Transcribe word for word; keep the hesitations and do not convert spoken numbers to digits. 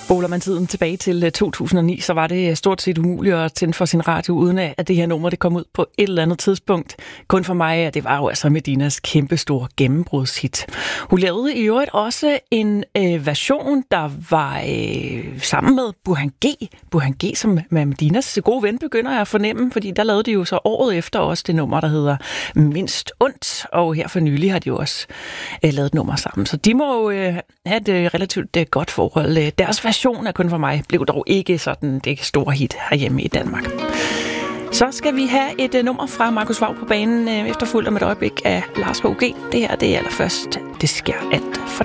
Spoler man tiden tilbage til to tusind og ni, så var det stort set umuligt at tænde for sin radio, uden at det her nummer det kom ud på et eller andet tidspunkt. Kun for mig, at det var jo altså Medinas kæmpestore gennembrudshit. Hun lavede i øvrigt også en øh, version, der var øh, sammen med Burhan G. Burhan G, som med Medinas gode ven begynder jeg at fornemme, fordi der lavede de jo så året efter også det nummer, der hedder Mindst Ondt. Og her for nylig har de jo også øh, lavet et nummer sammen. Så de må jo øh, have et øh, relativt øh, godt forhold. Deres version af Kun for mig blev dog ikke sådan det store hit herhjemme i Danmark. Så skal vi have et uh, nummer fra Markus Waug på banen, uh, efterfulgt om et øjeblik af Lars H G. Det her det er allerførst Det sker alt for